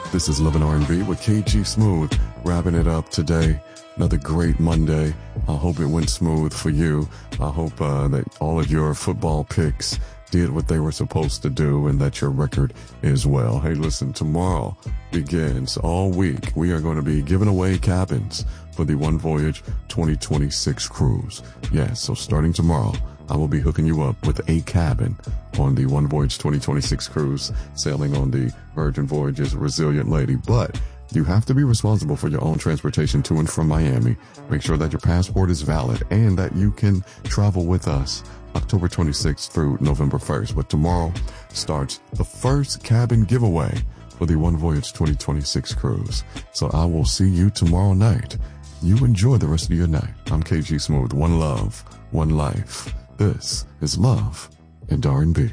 This is Living R&B with KG Smooth, wrapping it up today. Another great Monday. I hope it went smooth for you. I hope that all of your football picks did what they were supposed to do and that your record is well. Hey, listen, tomorrow begins all week. We are going to be giving away cabins for the One Voyage 2026 cruise. Yes, so starting tomorrow, I will be hooking you up with a cabin on the One Voyage 2026 cruise, sailing on the Virgin Voyages Resilient Lady. But you have to be responsible for your own transportation to and from Miami. Make sure that your passport is valid and that you can travel with us October 26th through November 1st. But tomorrow starts the first cabin giveaway for the One Voyage 2026 cruise. So I will see you tomorrow night. You enjoy the rest of your night. I'm KG Smooth. One love, one life. This is Love and R&B.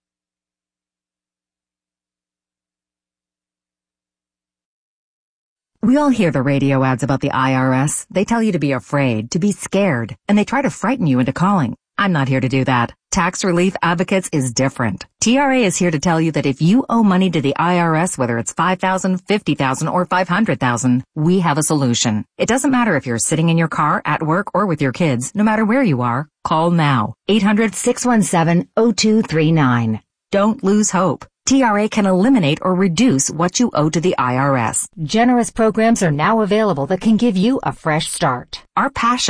We all hear the radio ads about the IRS. They tell you to be afraid, to be scared, and they try to frighten you into calling. I'm not here to do that. Tax Relief Advocates is different. TRA is here to tell you that if you owe money to the IRS, whether it's $5,000, $50,000, or $500,000, we have a solution. It doesn't matter if you're sitting in your car, at work, or with your kids. No matter where you are, call now. 800-617-0239. Don't lose hope. TRA can eliminate or reduce what you owe to the IRS. Generous programs are now available that can give you a fresh start. Our passion